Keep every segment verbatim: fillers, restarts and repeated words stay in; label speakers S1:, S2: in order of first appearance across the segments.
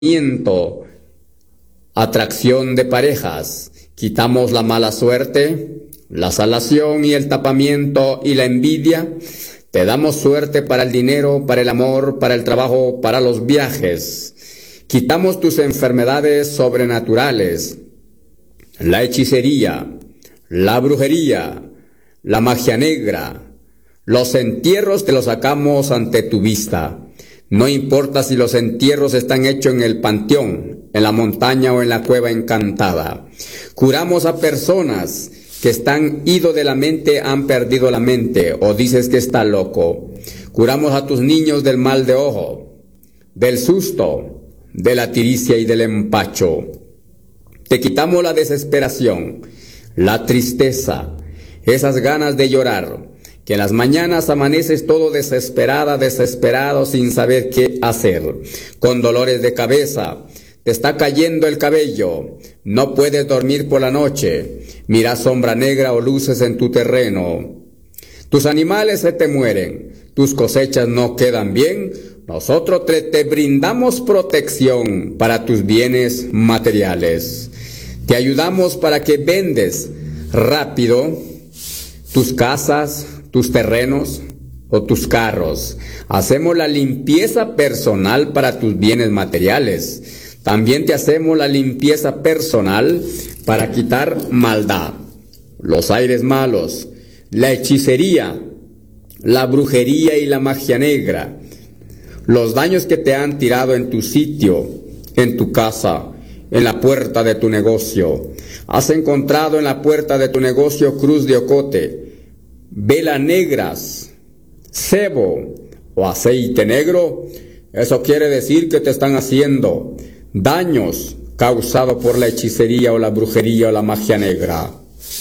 S1: atracción de parejas, quitamos la mala suerte, la salación y el tapamiento y la envidia. Te damos suerte para el dinero, para el amor, para el trabajo, para los viajes. Quitamos tus enfermedades sobrenaturales, la hechicería, la brujería, la magia negra. Los entierros te los sacamos ante tu vista. No importa si los entierros están hechos en el panteón, en la montaña o en la cueva encantada. Curamos a personas que están ido de la mente, han perdido la mente, o dices que está loco. Curamos a tus niños del mal de ojo, del susto, de la tiricia y del empacho. Te quitamos la desesperación, la tristeza, esas ganas de llorar, que en las mañanas amaneces todo desesperada, desesperado, sin saber qué hacer, con dolores de cabeza. Te está cayendo el cabello, no puedes dormir por la noche, miras sombra negra o luces en tu terreno. Tus animales se te mueren, tus cosechas no quedan bien. Nosotros te, te brindamos protección para tus bienes materiales. Te ayudamos para que vendes rápido tus casas, tus terrenos o tus carros. Hacemos la limpieza personal para tus bienes materiales. También te hacemos la limpieza personal para quitar maldad, los aires malos, la hechicería, la brujería y la magia negra, los daños que te han tirado en tu sitio, en tu casa, en la puerta de tu negocio. Has encontrado en la puerta de tu negocio cruz de ocote, velas negras, cebo o aceite negro. Eso quiere decir que te están haciendo daños causados por la hechicería o la brujería o la magia negra.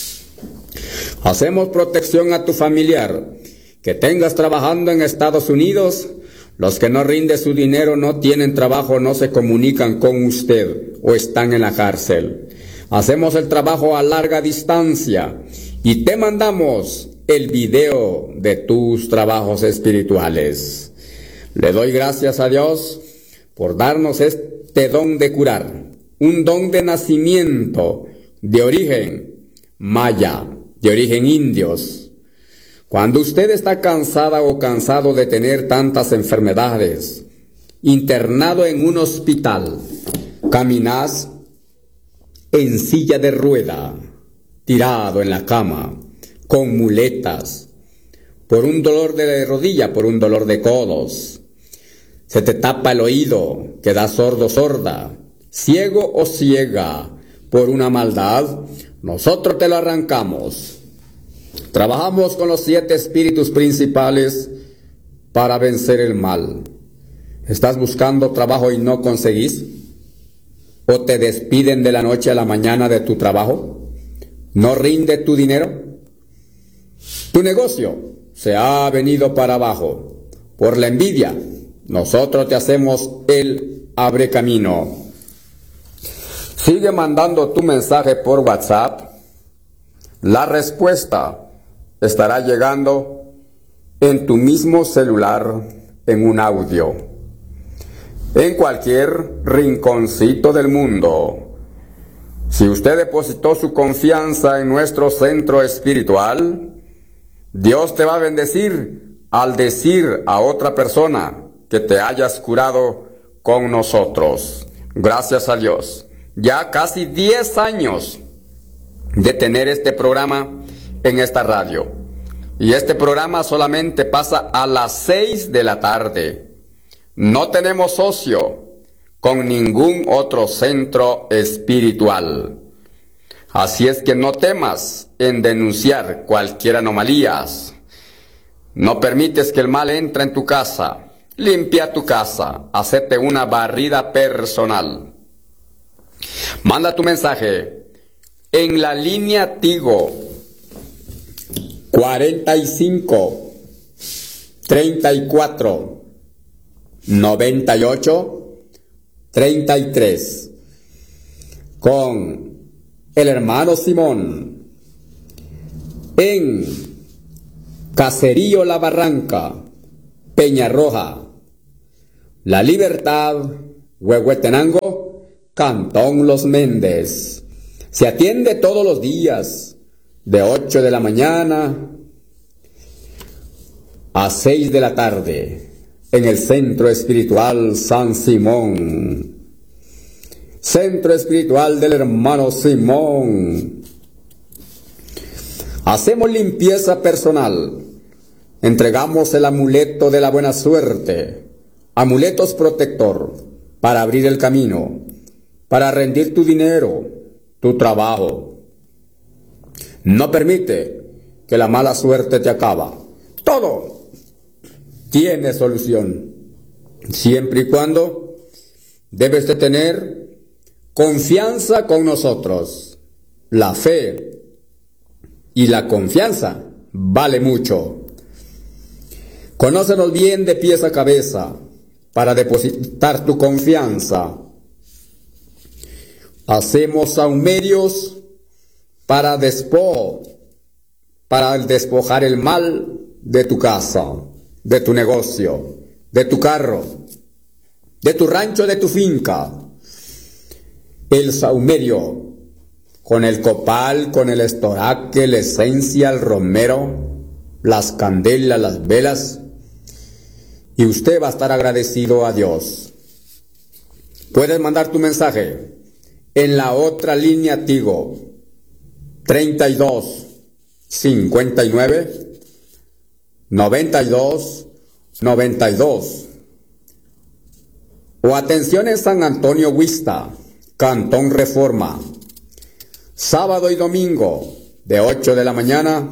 S1: Hacemos protección a tu familiar, que tengas trabajando en Estados Unidos. Los que no rinden su dinero, no tienen trabajo, no se comunican con usted o están en la cárcel. Hacemos el trabajo a larga distancia y te mandamos el video de tus trabajos espirituales. Le doy gracias a Dios por darnos este don de curar, un don de nacimiento, de origen maya, de origen indios. Cuando usted está cansada o cansado de tener tantas enfermedades, internado en un hospital, caminás en silla de rueda, tirado en la cama, con muletas, por un dolor de rodilla, por un dolor de codos, se te tapa el oído, quedas sordo, sorda, ciego o ciega por una maldad, nosotros te lo arrancamos. Trabajamos con los siete espíritus principales para vencer el mal. ¿Estás buscando trabajo y no conseguís? ¿O te despiden de la noche a la mañana de tu trabajo? ¿No rinde tu dinero? Tu negocio se ha venido para abajo por la envidia. Nosotros te hacemos el abre camino. Sigue mandando tu mensaje por WhatsApp. La respuesta estará llegando en tu mismo celular en un audio. En cualquier rinconcito del mundo. Si usted depositó su confianza en nuestro centro espiritual, Dios te va a bendecir al decir a otra persona que te hayas curado con nosotros. Gracias a Dios. Ya casi diez años de tener este programa en esta radio. Y este programa solamente pasa a las seis de la tarde. No tenemos socio con ningún otro centro espiritual. Así es que no temas en denunciar cualquier anomalía. No permites que el mal entre en tu casa. Limpia tu casa, hacete una barrida personal. Manda tu mensaje en la línea Tigo cuarenta y cinco, treinta y cuatro, noventa y ocho, treinta y tres con el hermano Simón en Caserío La Barranca, Peñarroja, La Libertad Huehuetenango, Cantón Los Méndez. Se atiende todos los días, de ocho de la mañana a seis de la tarde, en el Centro Espiritual San Simón. Centro Espiritual del Hermano Simón. Hacemos limpieza personal. Entregamos el amuleto de la buena suerte, amuletos protector, para abrir el camino, para rendir tu dinero, tu trabajo. No permite que la mala suerte te acaba. Todo tiene solución, siempre y cuando debes de tener confianza con nosotros. La fe y la confianza vale mucho. Conócenos bien de pies a cabeza para depositar tu confianza. Hacemos saumerios para despojo, para despojar el mal de tu casa, de tu negocio, de tu carro, de tu rancho, de tu finca. El saumerio, con el copal, con el estoraque, la esencia, el romero, las candelas, las velas, y usted va a estar agradecido a Dios. Puedes mandar tu mensaje en la otra línea Tigo, treinta y dos, cincuenta y nueve, noventa y dos, noventa y dos. O atención en San Antonio Huista, Cantón Reforma, sábado y domingo, de ocho de la mañana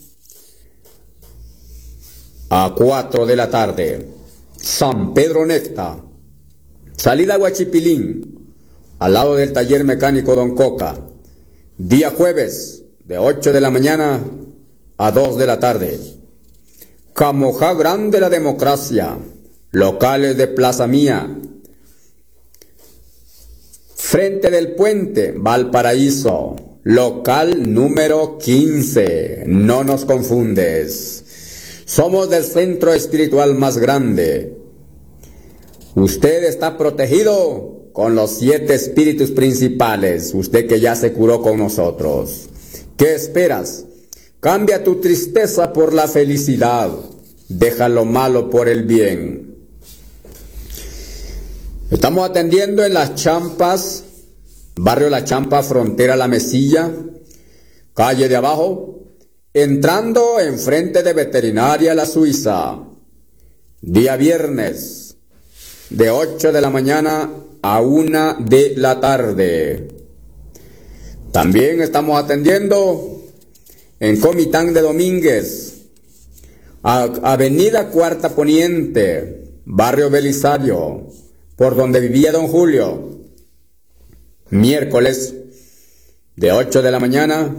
S1: a cuatro de la tarde. San Pedro Necta, salida Huachipilín, al lado del taller mecánico Don Coca. Día jueves, de ocho de la mañana a dos de la tarde. Camojá Grande la Democracia, locales de Plaza Mía. Frente del Puente, Valparaíso, local número quince. No nos confundes. Somos del centro espiritual más grande. Usted está protegido con los siete espíritus principales, usted que ya se curó con nosotros. ¿Qué esperas? Cambia tu tristeza por la felicidad. Deja lo malo por el bien. Estamos atendiendo en Las Champas, barrio La Champa, frontera La Mesilla, calle de abajo, entrando enfrente de Veterinaria La Suiza. Día viernes, de ocho de la mañana a una de la tarde. También estamos atendiendo en Comitán de Domínguez, a Avenida Cuarta Poniente, barrio Belisario, por donde vivía Don Julio. Miércoles, de ocho de la mañana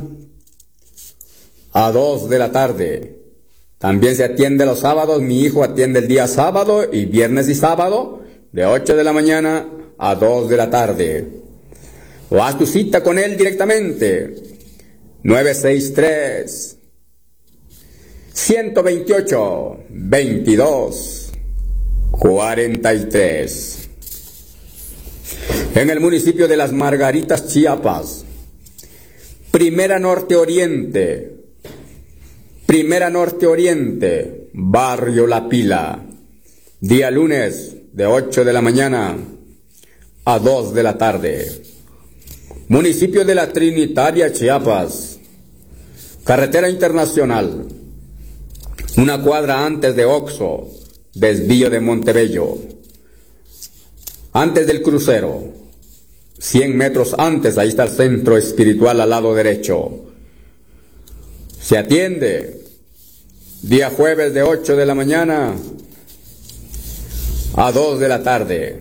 S1: a dos de la tarde. También se atiende los sábados. Mi hijo atiende el día sábado y viernes y sábado, de ocho de la mañana a dos de la tarde. O haz tu cita con él directamente. nueve seis tres, uno dos ocho, veintidós cuarenta y tres. En el municipio de Las Margaritas, Chiapas. Primera Norte Oriente. Primera Norte Oriente, barrio La Pila. Día lunes, de ocho de la mañana a dos de la tarde. Municipio de La Trinitaria, Chiapas. Carretera internacional. Una cuadra antes de Oxo, desvío de Montebello. Antes del crucero. cien metros antes, ahí está el centro espiritual al lado derecho. Se atiende día jueves de ocho de la mañana a dos de la tarde.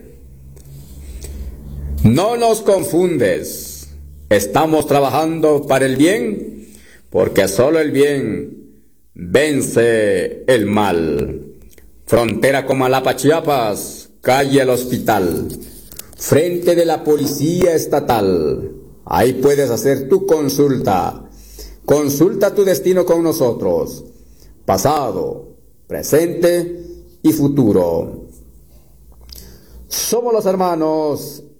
S1: No nos confundes. Estamos trabajando para el bien, porque solo el bien vence el mal. Frontera Comalapa, Chiapas, calle El Hospital, frente de la Policía Estatal. Ahí puedes hacer tu consulta. Consulta tu destino con nosotros, pasado, presente y futuro. Somos los hermanos